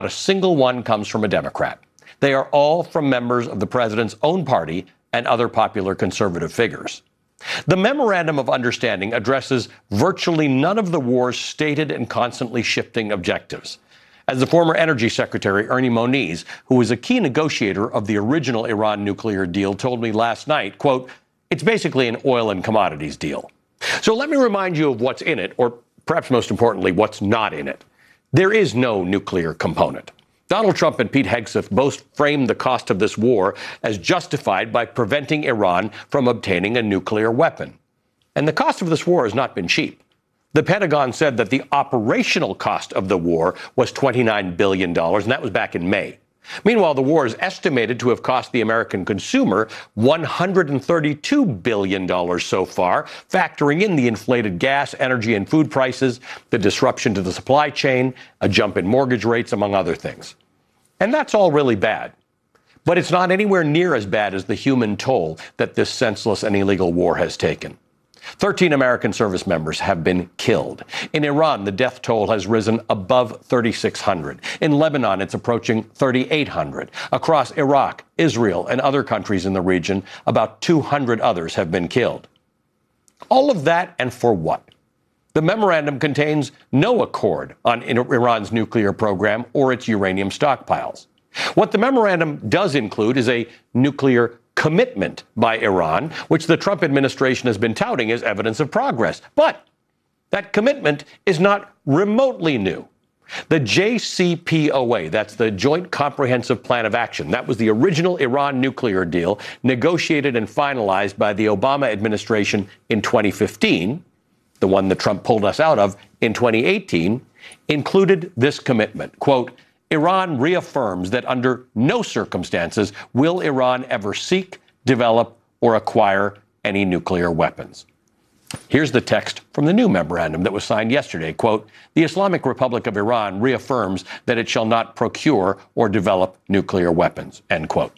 a single one comes from a Democrat. They are all from members of the president's own party and other popular conservative figures. The Memorandum of Understanding addresses virtually none of the war's stated and constantly shifting objectives. As the former Energy Secretary Ernie Moniz, who was a key negotiator of the original Iran nuclear deal, told me last night, quote, "It's basically an oil and commodities deal." So let me remind you of what's in it, or perhaps most importantly, what's not in it. There is no nuclear component. Donald Trump and Pete Hegseth both framed the cost of this war as justified by preventing Iran from obtaining a nuclear weapon. And the cost of this war has not been cheap. The Pentagon said that the operational cost of the war was $29 billion, and that was back in May. Meanwhile, the war is estimated to have cost the American consumer $132 billion so far, factoring in the inflated gas, energy, and food prices, the disruption to the supply chain, a jump in mortgage rates, among other things. And that's all really bad. But it's not anywhere near as bad as the human toll that this senseless and illegal war has taken. 13 American service members have been killed. In Iran, the death toll has risen above 3,600. In Lebanon, it's approaching 3,800. Across Iraq, Israel, and other countries in the region, about 200 others have been killed. All of that, and for what? The memorandum contains no accord on Iran's nuclear program or its uranium stockpiles. What the memorandum does include is a nuclear commitment by Iran, which the Trump administration has been touting as evidence of progress. But that commitment is not remotely new. The JCPOA, that's the Joint Comprehensive Plan of Action, that was the original Iran nuclear deal negotiated and finalized by the Obama administration in 2015, the one that Trump pulled us out of in 2018, included this commitment, quote, Iran reaffirms that under no circumstances will Iran ever seek, develop, or acquire any nuclear weapons. Here's the text from the new memorandum that was signed yesterday. Quote, the Islamic Republic of Iran reaffirms that it shall not procure or develop nuclear weapons, end quote.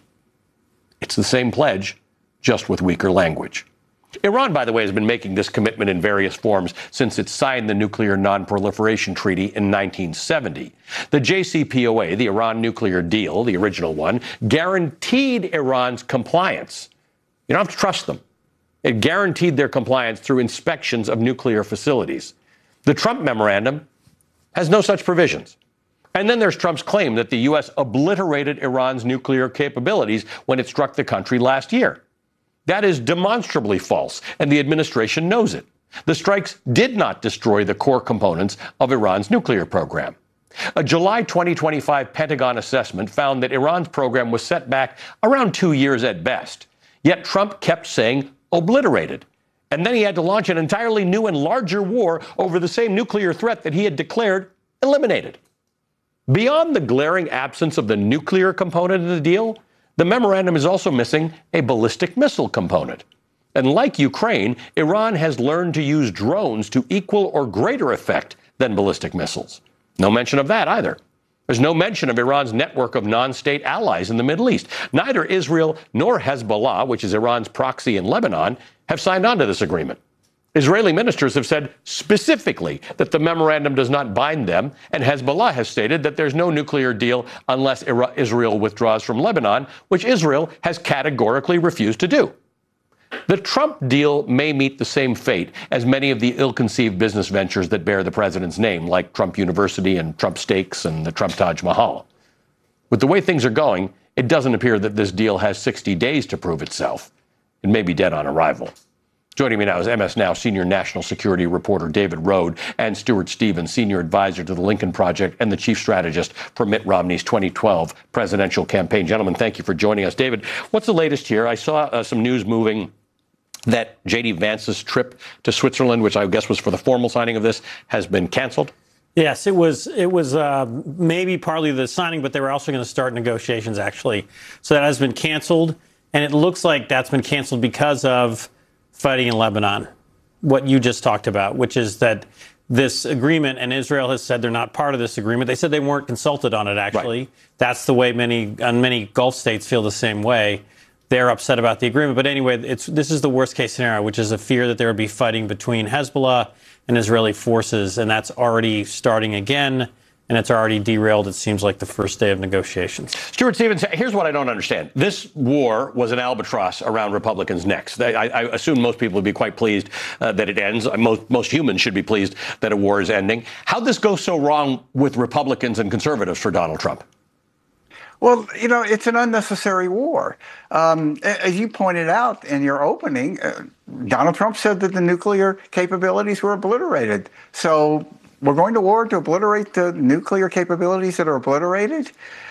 It's the same pledge, just with weaker language. Iran, by the way, has been making this commitment in various forms since it signed the Nuclear Non-Proliferation Treaty in 1970. The JCPOA, the Iran nuclear deal, the original one, guaranteed Iran's compliance. You don't have to trust them. It guaranteed their compliance through inspections of nuclear facilities. The Trump memorandum has no such provisions. And then there's Trump's claim that the U.S. obliterated Iran's nuclear capabilities when it struck the country last year. That is demonstrably false, and the administration knows it. The strikes did not destroy the core components of Iran's nuclear program. A July 2025 Pentagon assessment found that Iran's program was set back around 2 years at best. Yet Trump kept saying obliterated. And then he had to launch an entirely new and larger war over the same nuclear threat that he had declared eliminated. Beyond the glaring absence of the nuclear component of the deal, the memorandum is also missing a ballistic missile component. And like Ukraine, Iran has learned to use drones to equal or greater effect than ballistic missiles. No mention of that either. There's no mention of Iran's network of non-state allies in the Middle East. Neither Israel nor Hezbollah, which is Iran's proxy in Lebanon, have signed on to this agreement. Israeli ministers have said specifically that the memorandum does not bind them, and Hezbollah has stated that there's no nuclear deal unless Israel withdraws from Lebanon, which Israel has categorically refused to do. The Trump deal may meet the same fate as many of the ill-conceived business ventures that bear the president's name, like Trump University and Trump Steaks and the Trump Taj Mahal. With the way things are going, it doesn't appear that this deal has 60 days to prove itself. It may be dead on arrival. Joining me now is MS Now senior national security reporter David Rode and Stuart Stevens, senior advisor to the Lincoln Project and the chief strategist for Mitt Romney's 2012 presidential campaign. Gentlemen, thank you for joining us. David, what's the latest here? I saw some news moving that J.D. Vance's trip to Switzerland, which I guess was for the formal signing of this, has been canceled. Yes, it was maybe partly the signing, but they were also going to start negotiations, actually. So that has been canceled, and it looks like that's been canceled because of fighting in Lebanon, what you just talked about, which is that this agreement, and Israel has said they're not part of this agreement. They said they weren't consulted on it, actually. Right. That's the way many Gulf states feel the same way. They're upset about the agreement. But anyway, this is the worst case scenario, which is a fear that there would be fighting between Hezbollah and Israeli forces, and that's already starting again. and it's already derailed, it seems like, the first day of negotiations. Stuart Stevens, here's what I don't understand. This war was an albatross around Republicans' necks. I assume most people would be quite pleased that it ends. Most humans should be pleased that a war is ending. How'd this go so wrong with Republicans and conservatives for Donald Trump? Well, it's an unnecessary war. As you pointed out in your opening, Donald Trump said that the nuclear capabilities were obliterated. So we're going to war to obliterate the nuclear capabilities that are obliterated?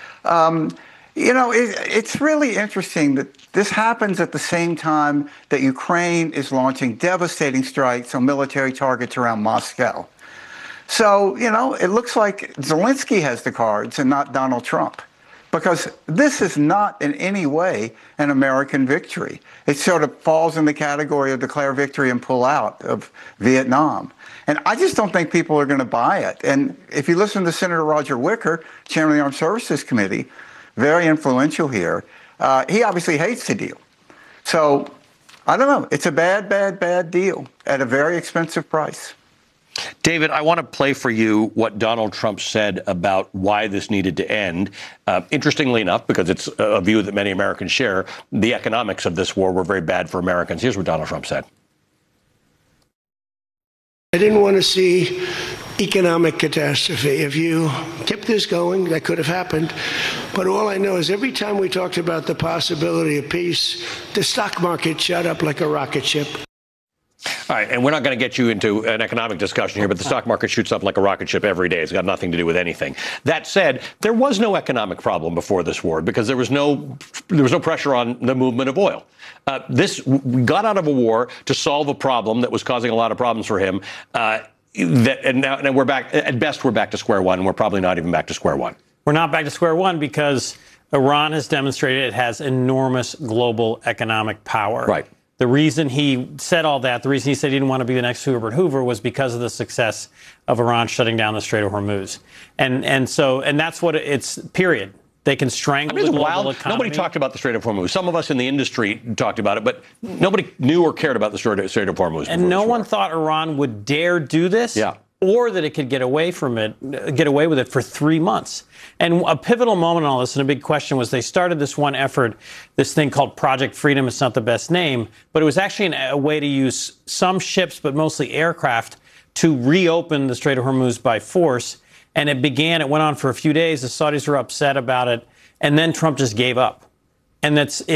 It's really interesting that this happens at the same time that Ukraine is launching devastating strikes on military targets around Moscow. So, it looks like Zelensky has the cards and not Donald Trump, because this is not in any way an American victory. It sort of falls in the category of declare victory and pull out of Vietnam. And I just don't think people are going to buy it. And if you listen to Senator Roger Wicker, chairman of the Armed Services Committee, very influential here, he obviously hates the deal. So, I don't know. It's a bad, bad, bad deal at a very expensive price. David, I want to play for you what Donald Trump said about why this needed to end. Interestingly enough, because it's a view that many Americans share, the economics of this war were very bad for Americans. Here's what Donald Trump said. I didn't want to see economic catastrophe. If you kept this going, that could have happened. But all I know is every time we talked about the possibility of peace, the stock market shot up like a rocket ship. All right, and we're not going to get you into an economic discussion here, but the stock market shoots up like a rocket ship every day. It's got nothing to do with anything. That said, there was no economic problem before this war because there was no pressure on the movement of oil. We got out of a war to solve a problem that was causing a lot of problems for him. And now we're back. At best, we're back to square one. We're probably not even back to square one. We're not back to square one because Iran has demonstrated it has enormous global economic power. Right. The reason he said all that, the reason he said he didn't want to be the next Herbert Hoover was because of the success of Iran shutting down the Strait of Hormuz. And that's what it's, period. They can strangle the global economy. Nobody talked about the Strait of Hormuz. Some of us in the industry talked about it, but nobody knew or cared about the Strait of Hormuz. And no one thought Iran would dare do this. Yeah. Or that it could get away with it for 3 months. And a pivotal moment in all this, and a big question, was they started this one effort, this thing called Project Freedom. It's not the best name, but it was actually a way to use some ships, but mostly aircraft, to reopen the Strait of Hormuz by force. And it went on for a few days. The Saudis were upset about it. And then Trump just gave up. And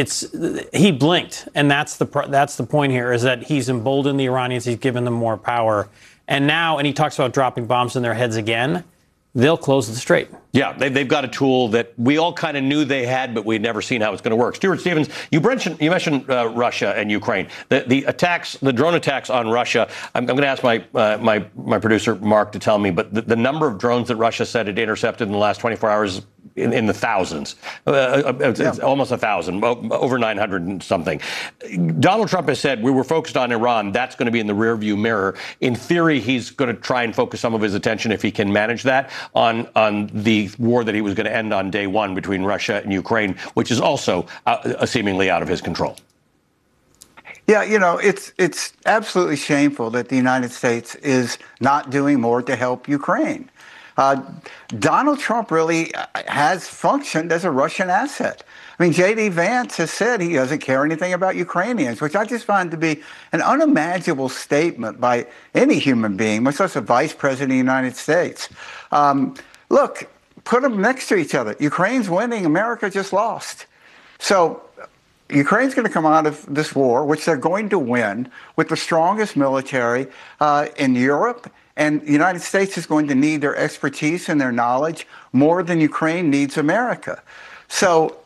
he blinked. And that's the point here, is that he's emboldened the Iranians. He's given them more power. And now, and he talks about dropping bombs in their heads again, they'll close the strait. Yeah, they've got a tool that we all kind of knew they had, but we'd never seen how it's going to work. Stuart Stevens, you mentioned Russia and Ukraine. The drone attacks on Russia. I'm going to ask my producer Mark to tell me, but the number of drones that Russia said it intercepted in the last 24 hours in the thousands. It's almost 1,000, over 900 and something. Donald Trump has said we were focused on Iran. That's going to be in the rearview mirror. In theory, he's going to try and focus some of his attention, if he can manage that, on the war that he was going to end on day one between Russia and Ukraine, which is also seemingly out of his control. Yeah, it's absolutely shameful that the United States is not doing more to help Ukraine. Donald Trump really has functioned as a Russian asset. I mean, J.D. Vance has said he doesn't care anything about Ukrainians, which I just find to be an unimaginable statement by any human being, much less a vice president of the United States. Look, put them next to each other. Ukraine's winning. America just lost. So Ukraine's going to come out of this war, which they're going to win, with the strongest military in Europe. And the United States is going to need their expertise and their knowledge more than Ukraine needs America. So,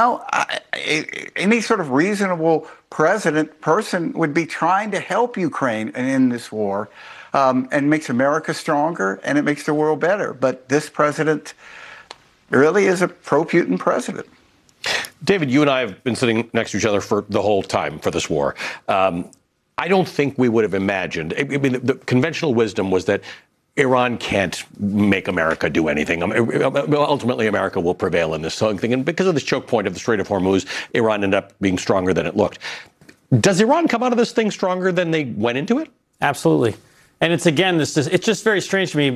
any sort of reasonable person would be trying to help Ukraine in this war, and makes America stronger and it makes the world better. But this president really is a pro-Putin president. David, you and I have been sitting next to each other for the whole time for this war. I don't think we would have imagined. I mean, the conventional wisdom was that Iran can't make America do anything. Ultimately, America will prevail in this whole thing. And because of this choke point of the Strait of Hormuz, Iran ended up being stronger than it looked. Does Iran come out of this thing stronger than they went into it? Absolutely. And it's, again, it's just very strange to me.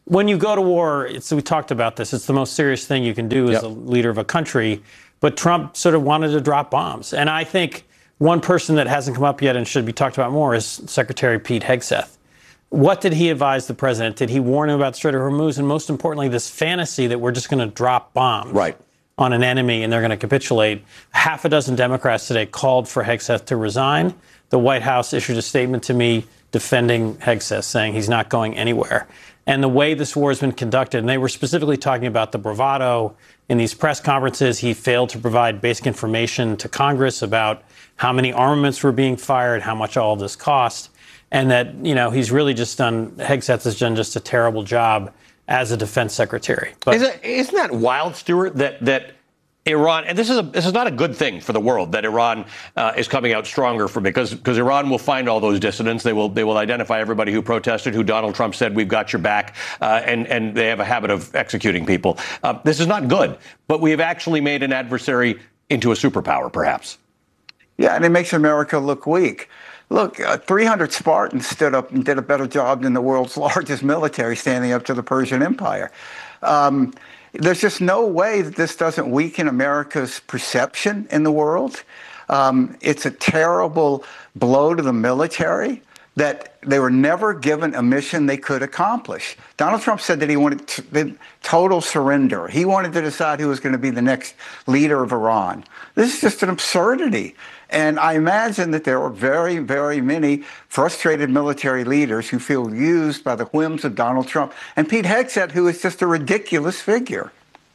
when you go to war, we talked about this, it's the most serious thing you can do as a leader of a country. But Trump sort of wanted to drop bombs. And I think one person that hasn't come up yet and should be talked about more is Secretary Pete Hegseth. What did he advise the president? Did he warn him about Strait of Hormuz? And most importantly, this fantasy that we're just going to drop bombs on an enemy and they're going to capitulate. Half a dozen Democrats today called for Hegseth to resign. The White House issued a statement to me defending Hegseth, saying he's not going anywhere. And the way this war has been conducted, and they were specifically talking about the bravado in these press conferences. He failed to provide basic information to Congress about how many armaments were being fired, how much all of this cost, and that, he's really Hegseth has done just a terrible job as a defense secretary. But isn't that wild, Stuart, that Iran, and this is not a good thing for the world, that Iran is coming out stronger because Iran will find all those dissidents. They will identify everybody who protested, who Donald Trump said, we've got your back, and they have a habit of executing people. This is not good, but we have actually made an adversary into a superpower, perhaps. Yeah, and it makes America look weak. Look, 300 Spartans stood up and did a better job than the world's largest military standing up to the Persian Empire. There's just no way that this doesn't weaken America's perception in the world. It's a terrible blow to the military that they were never given a mission they could accomplish. Donald Trump said that he wanted total surrender. He wanted to decide who was going to be the next leader of Iran. This is just an absurdity. And I imagine that there are very, very many frustrated military leaders who feel used by the whims of Donald Trump and Pete Hegseth, who is just a ridiculous figure.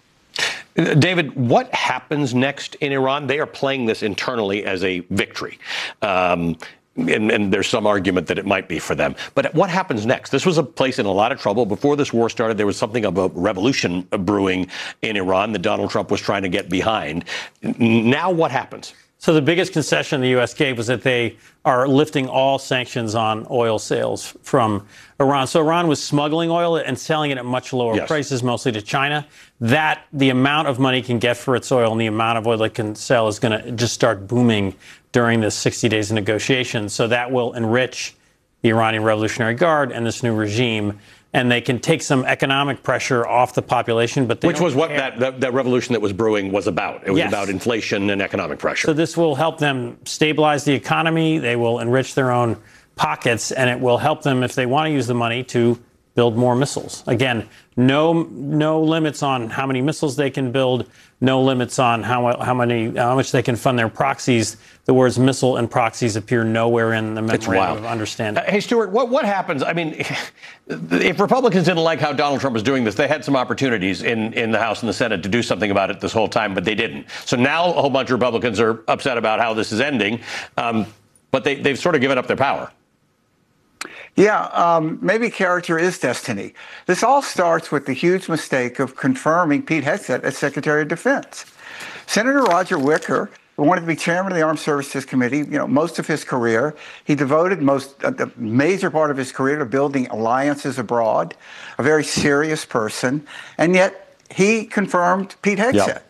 David, what happens next in Iran? They are playing this internally as a victory. And there's some argument that it might be for them. But what happens next? This was a place in a lot of trouble. Before this war started, there was something of a revolution brewing in Iran that Donald Trump was trying to get behind. Now what happens? So the biggest concession the U.S. gave was that they are lifting all sanctions on oil sales from Iran. So Iran was smuggling oil and selling it at much lower prices, mostly to China. That the amount of money it can get for its oil and the amount of oil it can sell is going to just start booming during the 60 days of negotiations. So that will enrich the Iranian Revolutionary Guard and this new regime. And they can take some economic pressure off the population, but which was what that revolution that was brewing was about. It was about inflation and economic pressure. So this will help them stabilize the economy. They will enrich their own pockets, and it will help them, if they want to use the money, to build more missiles. Again, no limits on how many missiles they can build, no limits on how much they can fund their proxies. The words missile and proxies appear nowhere in the memorandum of understanding. Hey, Stuart, what happens? I mean, if Republicans didn't like how Donald Trump was doing this, they had some opportunities in the House and the Senate to do something about it this whole time, but they didn't. So now a whole bunch of Republicans are upset about how this is ending, but they've sort of given up their power. Yeah, maybe character is destiny. This all starts with the huge mistake of confirming Pete Hegseth as Secretary of Defense. Senator Roger Wicker wanted to be chairman of the Armed Services Committee, most of his career. He devoted the major part of his career to building alliances abroad, a very serious person, and yet he confirmed Pete Hegseth.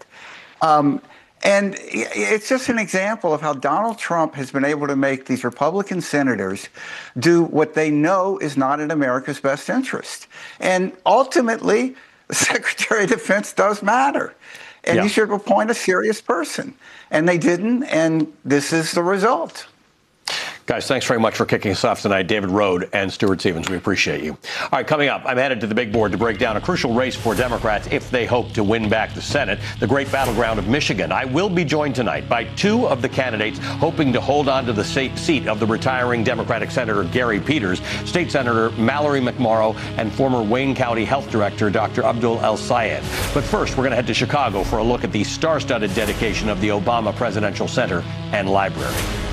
And it's just an example of how Donald Trump has been able to make these Republican senators do what they know is not in America's best interest. And ultimately, the Secretary of Defense does matter. And you should appoint a serious person. And they didn't, and this is the result. Guys, thanks very much for kicking us off tonight. David Rode and Stuart Stevens, we appreciate you. All right, coming up, I'm headed to the big board to break down a crucial race for Democrats if they hope to win back the Senate, the great battleground of Michigan. I will be joined tonight by two of the candidates hoping to hold on to the seat of the retiring Democratic Senator Gary Peters, State Senator Mallory McMorrow, and former Wayne County Health Director Dr. Abdul El-Sayed. But first, we're going to head to Chicago for a look at the star-studded dedication of the Obama Presidential Center and Library.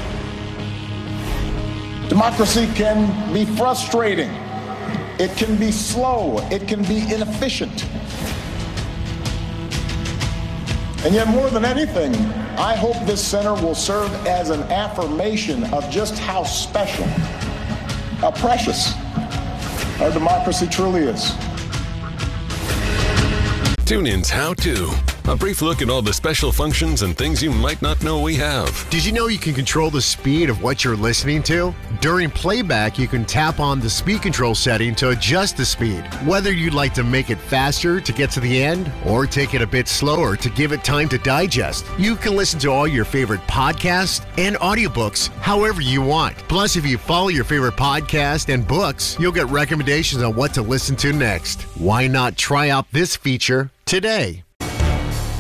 Democracy can be frustrating. It can be slow. It can be inefficient. And yet, more than anything, I hope this center will serve as an affirmation of just how special, how precious our democracy truly is. TuneIn's How To. A brief look at all the special functions and things you might not know we have. Did you know you can control the speed of what you're listening to? During playback, you can tap on the speed control setting to adjust the speed. Whether you'd like to make it faster to get to the end or take it a bit slower to give it time to digest, you can listen to all your favorite podcasts and audiobooks however you want. Plus, if you follow your favorite podcast and books, you'll get recommendations on what to listen to next. Why not try out this feature today?